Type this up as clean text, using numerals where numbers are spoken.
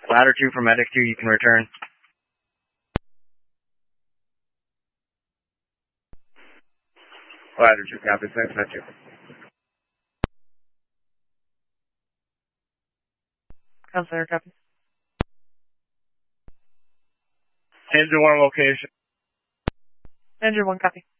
Ladder 2 for Medic 2, you can return. Ladder 2, copy. Thanks, Med 2. Counselor, copy. Engine 1 location. Engine 1, copy.